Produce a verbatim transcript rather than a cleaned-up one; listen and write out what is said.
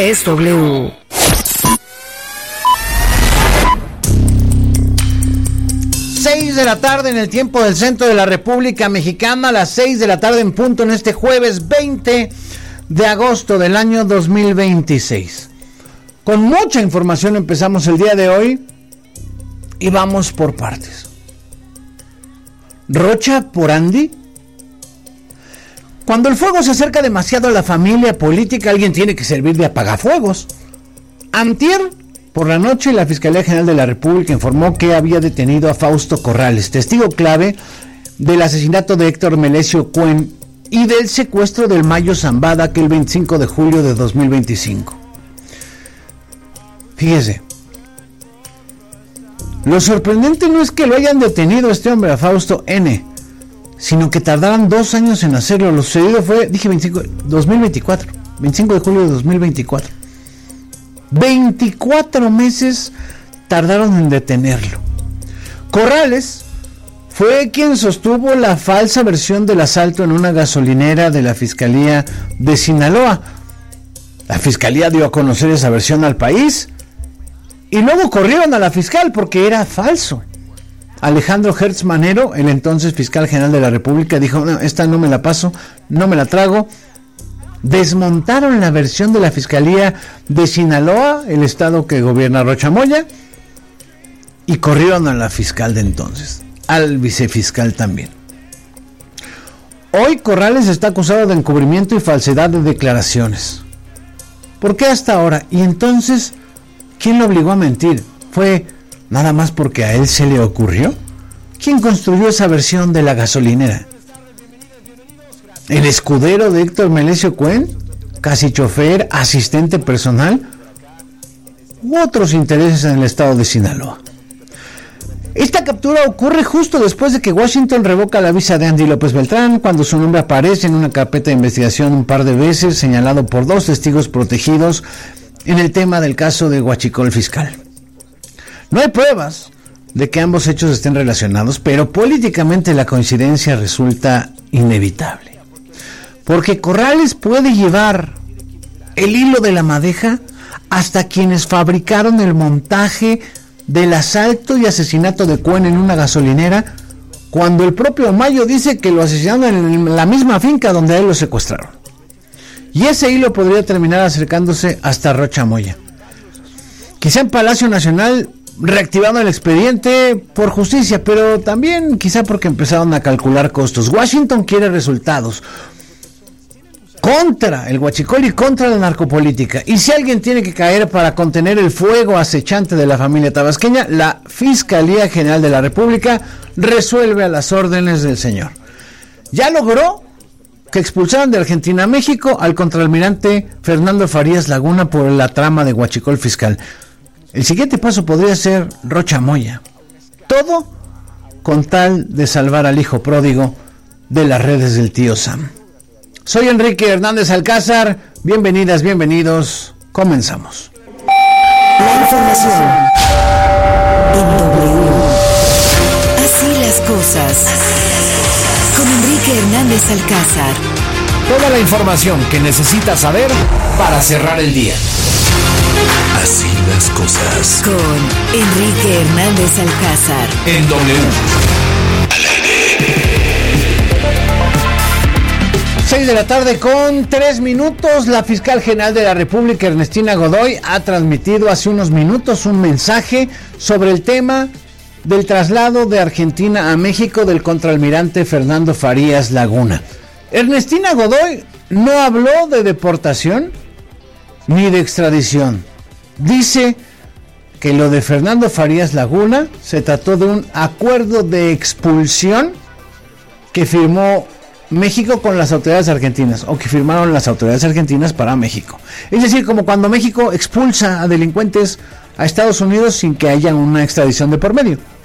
es W. seis de la tarde en el tiempo del centro de la República Mexicana, a las seis de la tarde en punto en este jueves veinte de agosto del año dos mil veintiséis. Con mucha información empezamos el día de hoy y vamos por partes. ¿Rocha por Andy? Cuando el fuego se acerca demasiado a la familia política, alguien tiene que servir de apagafuegos. Antier, por la noche, la Fiscalía General de la República informó que había detenido a Fausto Corrales, testigo clave del asesinato de Héctor Melesio Cuen y del secuestro del Mayo Zambada aquel veinticinco de julio de dos mil veinticinco. Fíjese, lo sorprendente no es que lo hayan detenido este hombre, a Fausto N., sino que tardaran dos años en hacerlo. Lo sucedido fue, dije veinticinco, dos mil veinticuatro, veinticinco de julio de dos mil veinticuatro. veinticuatro meses tardaron en detenerlo. Corrales fue quien sostuvo la falsa versión del asalto en una gasolinera de la Fiscalía de Sinaloa. La Fiscalía dio a conocer esa versión al país y luego corrieron a la fiscal porque era falso. Alejandro Hertz Manero, el entonces fiscal general de la República, dijo: no, esta no me la paso, no me la trago. Desmontaron la versión de la Fiscalía de Sinaloa, el estado que gobierna Rocha Moya, y corrieron a la fiscal de entonces, al vicefiscal también. Hoy Corrales está acusado de encubrimiento y falsedad de declaraciones. ¿Por qué hasta ahora? Y entonces, ¿quién lo obligó a mentir? ¿Fue nada más porque a él se le ocurrió? ¿Quién construyó esa versión de la gasolinera? ¿El escudero de Héctor Melesio Cuen? ¿Casi chofer, asistente personal? ¿U otros intereses en el estado de Sinaloa? Esta captura ocurre justo después de que Washington revoca la visa de Andy López Beltrán, cuando su nombre aparece en una carpeta de investigación un par de veces, señalado por dos testigos protegidos en el tema del caso de Huachicol Fiscal. No hay pruebas de que ambos hechos estén relacionados, pero políticamente la coincidencia resulta inevitable. Porque Corrales puede llevar el hilo de la madeja hasta quienes fabricaron el montaje del asalto y asesinato de Cuen en una gasolinera, cuando el propio Mayo dice que lo asesinaron en la misma finca donde a él lo secuestraron. Y ese hilo podría terminar acercándose hasta Rocha Moya. Quizá en Palacio Nacional reactivando el expediente por justicia, pero también quizá porque empezaron a calcular costos. Washington quiere resultados contra el huachicol y contra la narcopolítica. Y si alguien tiene que caer para contener el fuego acechante de la familia tabasqueña, la Fiscalía General de la República resuelve a las órdenes del señor. Ya logró que expulsaran de Argentina a México al contraalmirante Fernando Farías Laguna por la trama de Huachicol Fiscal. El siguiente paso podría ser Rocha Moya. Todo con tal de salvar al hijo pródigo de las redes del tío Sam. Soy Enrique Hernández Alcázar. Bienvenidas, bienvenidos. Comenzamos. La información en W. Así las cosas. Con Enrique Hernández Alcázar. Toda la información que necesitas saber para cerrar el día. Así las cosas. Con Enrique Hernández Alcázar. En W. seis de la tarde con tres minutos. La fiscal general de la República, Ernestina Godoy, ha transmitido hace unos minutos un mensaje sobre el tema del traslado de Argentina a México del contraalmirante Fernando Farías Laguna. Ernestina Godoy no habló de deportación ni de extradición. Dice que lo de Fernando Farías Laguna se trató de un acuerdo de expulsión que firmó México con las autoridades argentinas, o que firmaron las autoridades argentinas para México. Es decir, como cuando México expulsa a delincuentes a Estados Unidos sin que haya una extradición de por medio.